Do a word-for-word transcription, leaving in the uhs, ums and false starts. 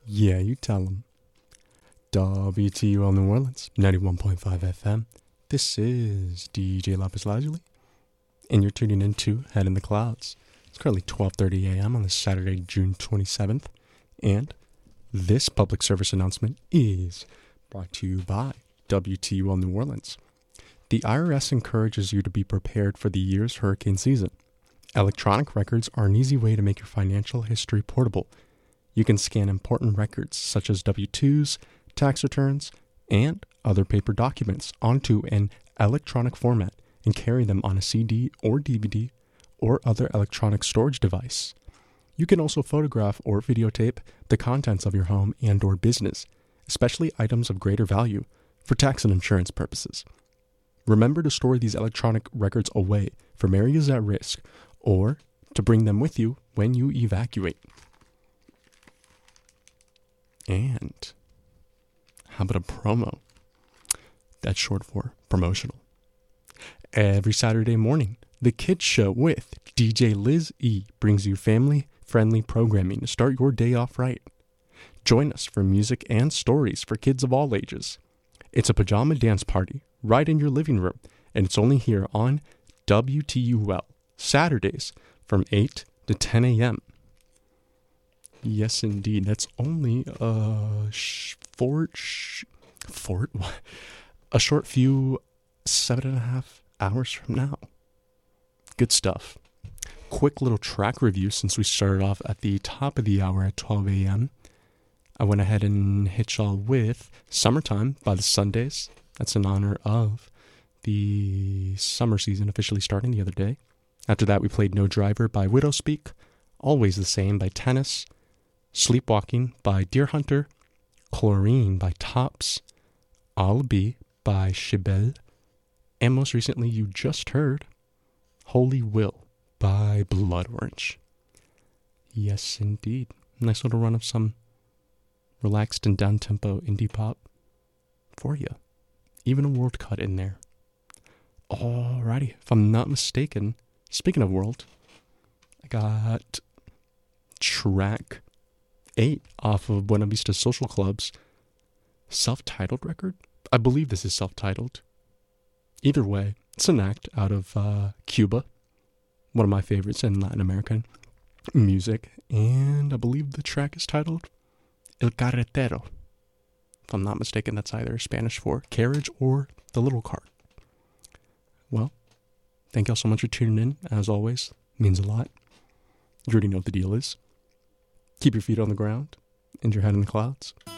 Yeah, you tell them. W T U L New Orleans, ninety-one point five F M. This is D J Lapis Lazuli, and you're tuning into Head in the Clouds. It's currently twelve thirty a.m. on this Saturday, June twenty-seventh, and this public service announcement is brought to you by W T U L New Orleans. The I R S encourages you to be prepared for the year's hurricane season. Electronic records are an easy way to make your financial history portable. You can scan important records such as W two's, tax returns, and other paper documents onto an electronic format and carry them on a C D or D V D or other electronic storage device. You can also photograph or videotape the contents of your home and or business, especially items of greater value, for tax and insurance purposes. Remember to store these electronic records away from areas at risk or to bring them with you when you evacuate. And how about a promo? That's short for promotional. Every Saturday morning, The Kids Show with D J Liz E brings you family-friendly programming to start your day off right. Join us for music and stories for kids of all ages. It's a pajama dance party right in your living room, and it's only here on W T U L, Saturdays from eight to ten a.m. Yes, indeed. That's only a sh- fort, sh- fort, a short few seven and a half hours from now. Good stuff. Quick little track review since we started off at the top of the hour at twelve a.m. I went ahead and hit y'all with Summertime by the Sundays. That's in honor of the summer season officially starting the other day. After that, we played No Driver by Widowspeak, Always the Same by Tennis, Sleepwalking by Deer Hunter, Chlorine by Tops, I'll Be by Shibel, and most recently you just heard Holy Will by Blood Orange. Yes, indeed. Nice little run of some relaxed and down-tempo indie pop for you. Even a world cut in there. Alrighty, if I'm not mistaken, speaking of world, I got track eight off of Buena Vista Social Club's self-titled record. I believe this is self-titled. Either way, it's an act out of uh, Cuba, one of my favorites in Latin American music, and I believe the track is titled El Carretero. If I'm not mistaken, that's either Spanish for carriage or the little cart. Well, thank y'all so much for tuning in. As always, it means a lot. You already know what the deal is. Keep your feet on the ground and your head in the clouds.